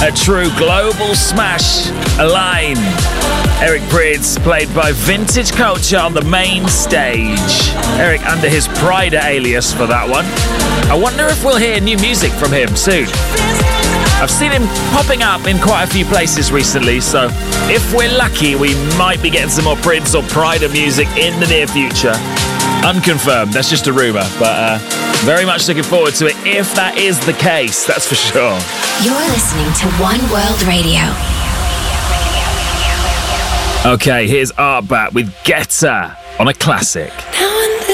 A true global smash. Align. Eric Prydz, played by Vintage Culture on the main stage. Eric under his Pryda alias for that one. I wonder if we'll hear new music from him soon. I've seen him popping up in quite a few places recently, so if we're lucky, we might be getting some more Prydz or Pryda music in the near future. Unconfirmed, that's just a rumour, but very much looking forward to it if that is the case, that's for sure. You're listening to One World Radio. Okay, here's Artbat with Getter on a classic.